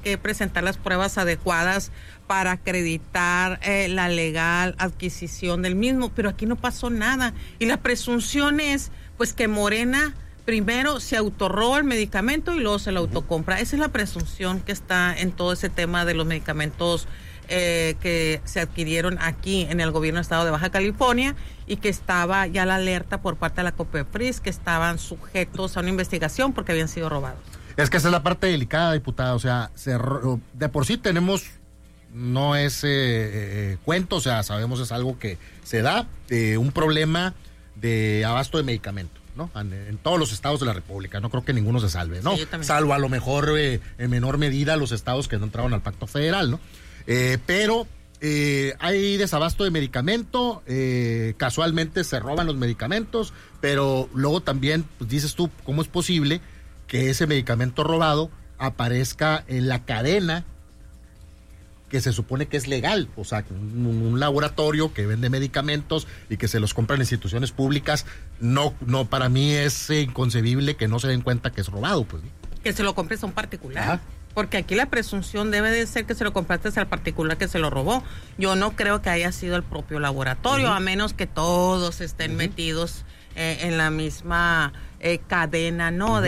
que presentar las pruebas adecuadas para acreditar la legal adquisición del mismo, pero aquí no pasó nada. Y la presunción es, pues, que Morena primero se autorroba el medicamento y luego se lo autocompra. Esa es la presunción que está en todo ese tema de los medicamentos que se adquirieron aquí en el gobierno del estado de Baja California, y que estaba ya la alerta por parte de la COFEPRIS que estaban sujetos a una investigación porque habían sido robados. Es que esa es la parte delicada, diputada. O sea, de por sí tenemos, no es cuento, o sea, sabemos es algo que se da, un problema de abasto de medicamento, ¿no? En todos los estados de la República, no creo que ninguno se salve, ¿no? Sí, salvo a lo mejor en menor medida los estados que no entraron al pacto federal, ¿no? Pero hay desabasto de medicamento, casualmente se roban los medicamentos, pero luego también, pues dices tú, ¿cómo es posible que ese medicamento robado aparezca en la cadena que se supone que es legal? O sea, un laboratorio que vende medicamentos y que se los compra en instituciones públicas, no, para mí es inconcebible que no se den cuenta que es robado, pues. Que se lo compres a un particular. Ajá. Porque aquí la presunción debe de ser que se lo compraste al particular que se lo robó. Yo no creo que haya sido el propio laboratorio, a menos que todos estén metidos en la misma cadena, ¿no?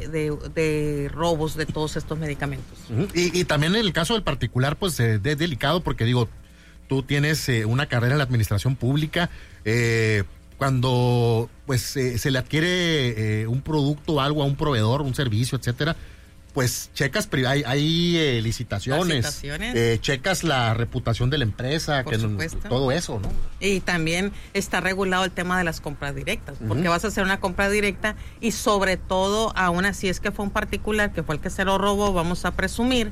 De robos de todos estos medicamentos. Y también en el caso del particular, pues es delicado, porque digo, tú tienes una carrera en la administración pública, cuando pues se le adquiere un producto o algo a un proveedor, un servicio, etcétera, pues checas, hay licitaciones, checas la reputación de la empresa, todo eso, ¿no? Y también está regulado el tema de las compras directas, porque vas a hacer una compra directa y sobre todo, aún así es que fue un particular, que fue el que se lo robó, vamos a presumir,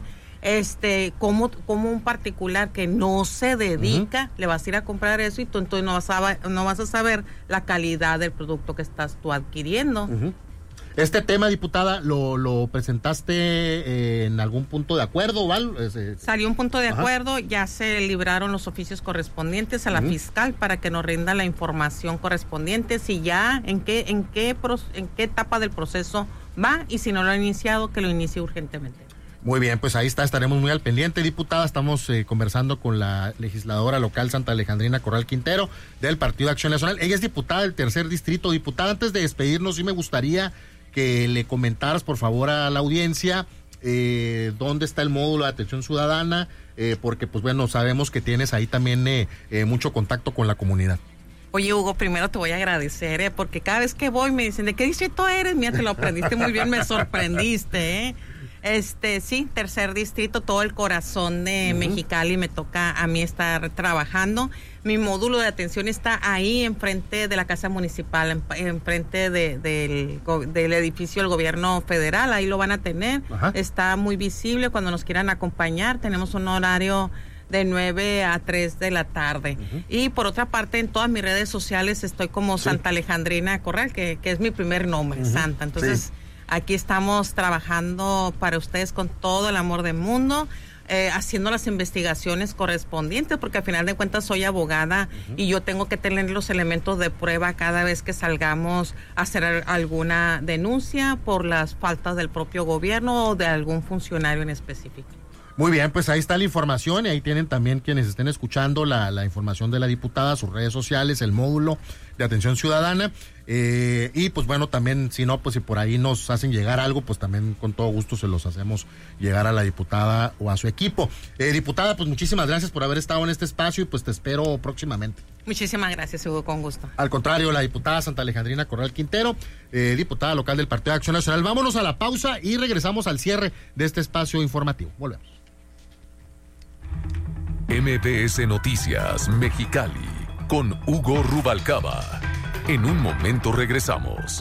como un particular que no se dedica, le vas a ir a comprar eso y tú entonces no vas a saber la calidad del producto que estás tú adquiriendo. Este tema, diputada, ¿lo presentaste en algún punto de acuerdo, Val? Salió un punto de acuerdo, ya se libraron los oficios correspondientes a la fiscal para que nos rinda la información correspondiente, si ya, en qué etapa del proceso va, y si no lo ha iniciado, que lo inicie urgentemente. Muy bien, pues ahí está, estaremos muy al pendiente, diputada. Estamos conversando con la legisladora local Santa Alejandrina Corral Quintero del Partido de Acción Nacional. Ella es diputada del 3er Distrito. Diputada, antes de despedirnos, sí me gustaría que le comentaras, por favor, a la audiencia dónde está el módulo de atención ciudadana, porque, pues bueno, sabemos que tienes ahí también mucho contacto con la comunidad. Oye, Hugo, primero te voy a agradecer, porque cada vez que voy me dicen, ¿de qué distrito eres? Mira, te lo aprendiste muy bien, me sorprendiste, sí, 3er Distrito, todo el corazón de Mexicali, me toca a mí estar trabajando. Mi módulo de atención está ahí enfrente de la Casa Municipal, enfrente del edificio del gobierno federal, ahí lo van a tener. Está muy visible cuando nos quieran acompañar, tenemos un horario de 9 a 3 de la tarde. Y por otra parte, en todas mis redes sociales estoy como Santa Alejandrina Corral, que es mi primer nombre, Santa. Entonces, aquí estamos trabajando para ustedes con todo el amor del mundo, haciendo las investigaciones correspondientes, porque al final de cuentas soy abogada y yo tengo que tener los elementos de prueba cada vez que salgamos a hacer alguna denuncia por las faltas del propio gobierno o de algún funcionario en específico. Muy bien, pues ahí está la información y ahí tienen también quienes estén escuchando la información de la diputada, sus redes sociales, el módulo de atención ciudadana, y pues bueno, también si no, pues si por ahí nos hacen llegar algo, pues también con todo gusto se los hacemos llegar a la diputada o a su equipo. Diputada, pues muchísimas gracias por haber estado en este espacio y pues te espero próximamente. Muchísimas gracias, Hugo, con gusto. Al contrario, la diputada Santa Alejandrina Corral Quintero, diputada local del Partido de Acción Nacional. Vámonos a la pausa y regresamos al cierre de este espacio informativo. Volvemos. MBS Noticias Mexicali con Hugo Rubalcaba. En un momento regresamos.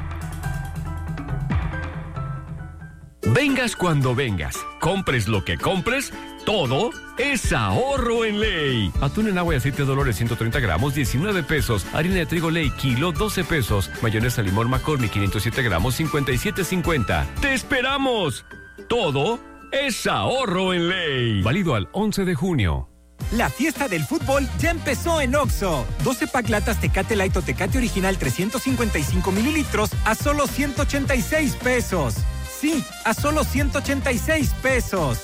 Vengas cuando vengas, compres lo que compres, todo es ahorro en Ley. Atún en agua y aceite Dolores 130 gramos, 19 pesos. Harina de trigo Ley, kilo, 12 pesos. Mayonesa limón McCormick, 507 gramos, 57.50. ¡Te esperamos! Todo es ahorro en Ley. Válido al 11 de junio. La fiesta del fútbol ya empezó en Oxxo. 12 pack latas Tecate Light o Tecate Original 355 mililitros a solo 186 pesos. Sí, a solo 186 pesos.